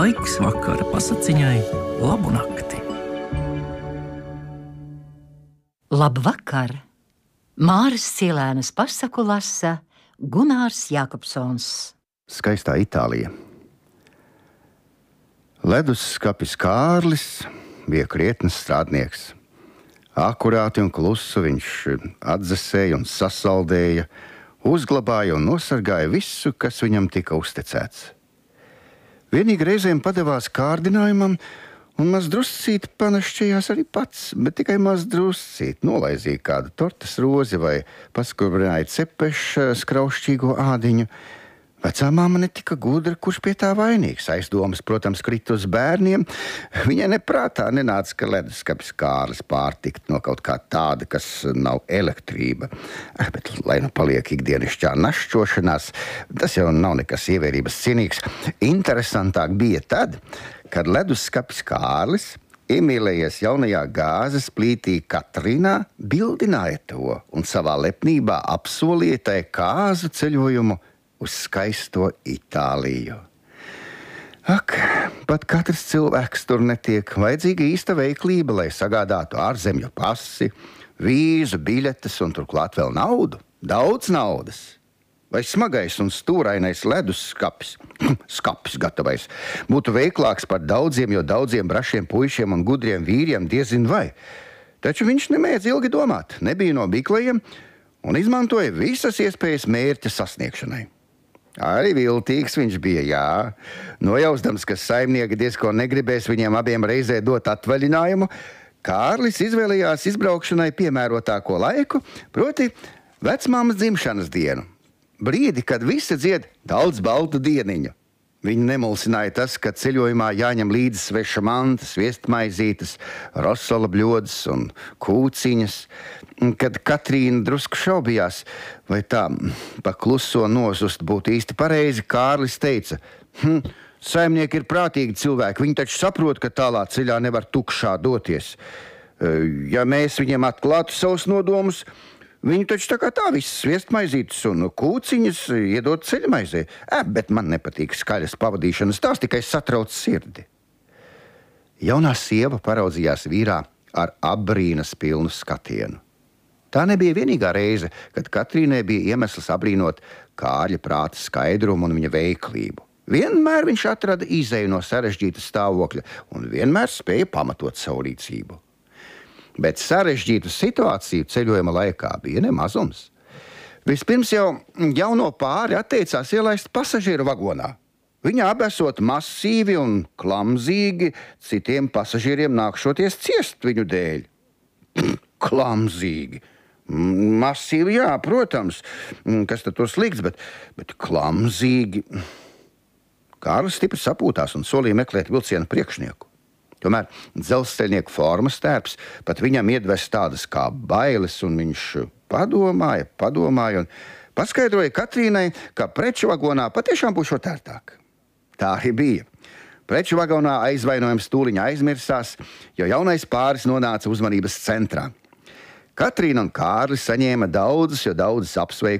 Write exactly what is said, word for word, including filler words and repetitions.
Laiks vakara pasaciņai, labu nakti. Labvakar! Māras Cielēnas pasaku lasa Gunārs Jākopsons. Skaistā Itālija. Leduskapis Kārlis bija krietns strādnieks. Akurāti un klusu viņš atdzesēja un sasaldēja, uzglabāja un nosargāja visu, kas viņam tika uzticēts. Vienīgi reizēm padevās kārdinājumam un maz druscīt panašķījās arī pats, bet tikai maz druscīt nolaizīja kādu tortas rozi vai paskurbināja cepeša skraušķīgo ādiņu. Vecā māma netika gudra, kurš pie tā vainīgs. Aizdomas, protams, krita uz bērniem. Viņai neprātā nenāca, ka leduskapis Kārlis pārtikt no kaut kā tāda, kas nav elektrība. Ah, bet lai nu paliek ikdienišķā našķošanās, tas jau nav nekas ievērības cienīgs. Interesantāk bija tad, kad leduskapis Kārlis, iemīlējies jaunajā gāzes plītī Katrīnā, bildināja to un savā lepnībā apsolīja tai kāzu ceļojumu uz skaisto Itāliju. Ak, pat katrs cilvēks tur netiek. Vajadzīga īsta veiklība, lai sagādātu ārzemju pasi, vīzu, biļetes un turklāt vēl naudu. Daudz naudas. Vai smagais un stūrainais leduskapis, skapis gatavais, būtu veiklāks par daudziem, jo daudziem brašiem puišiem un gudriem vīriem diezin vai. Taču viņš nemēdz ilgi domāt, nebija no biklajiem un izmantoja visas iespējas mērķa sasniegšanai. Arī viltīgs viņš bija, jā. Nojausdams, ka saimnieki diezko negribēs viņiem abiem reizē dot atvaļinājumu, Kārlis izvēlējās izbraukšanai piemērotāko laiku, proti vecmāmas dzimšanas dienu. Brīdi, kad visi dzied daudz baltu dieniņu. Viņu nemulsināja tas, ka ceļojumā jāņem līdzi sveša manta, sviestmaizītes, rosola bļodas un kūciņas. Kad Katrīna drusku šaubījās, vai tā pa kluso nozust būtu īsti pareizi, Kārlis teica: hm, saimnieki ir prātīgi cilvēki, viņi taču saprot, ka tālā ceļā nevar tukšā doties. Ja mēs viņiem atklātu savus nodomus, viņi taču tā kā tā visas sviestmaizītes un kūciņas iedod ceļmaizē. Ē, bet man nepatīk skaļas pavadīšanas, tās tikai satrauc sirdi. Jaunā sieva paraudzījās vīrā ar apbrīnas pilnu skatienu. Tā nebija vienīgā reize, kad Katrīnai bija iemesls abrīnot Kārļa prāta skaidrumu un viņa veiklību. Vienmēr viņš atrada izeju no sarežģīta stāvokļa un vienmēr spēja pamatot savu rīcību. Bet sarežģītu situāciju ceļojuma laikā bija nemazums. Vispirms jau jauno pāri atteicās ielaist pasažieru vagonā. Viņa abi esot masīvi un klamzīgi, citiem pasažieriem nākšoties ciest viņu dēļ. Klamzīgi. Masīvi, jā, protams. Kas tad to slikts, bet, bet klamzīgi. Kārlis stipri sapūtās un solīja meklēt vilciena priekšnieku. Tomēr dzelzceļnieku formas tērps pat viņam iedves tādas kā bailes, un viņš padomāja, padomāja un paskaidroja Katrīnai, ka preču vagonā patiešām būs šot ērtāk. Tā arī bija. Preču vagonā aizvainojums tūliņa aizmirsās, jo jaunais pāris nonāca uzmanības centrā. Katrīna un Kārlis saņēma daudzus, jo daudzas apsveikumus